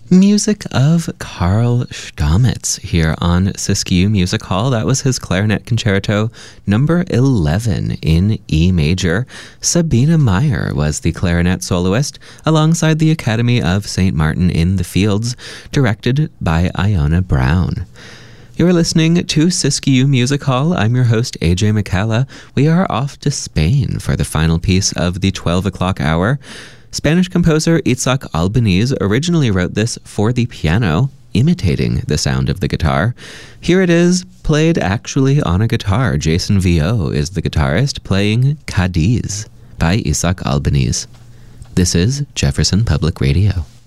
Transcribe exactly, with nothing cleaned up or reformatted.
Music of Karl Stamitz here on Siskiyou Music Hall. That was his clarinet concerto number eleven in E major. Sabina Meyer was the clarinet soloist alongside the Academy of Saint Martin in the Fields, directed by Iona Brown. You're listening to Siskiyou Music Hall. I'm your host, A J McCalla. We are off to Spain for the final piece of the twelve o'clock hour. Spanish composer Itzhak Albeniz originally wrote this for the piano, imitating the sound of the guitar. Here it is, played actually on a guitar. Jason Vio is the guitarist, playing Cadiz by Itzhak Albeniz. This is Jefferson Public Radio.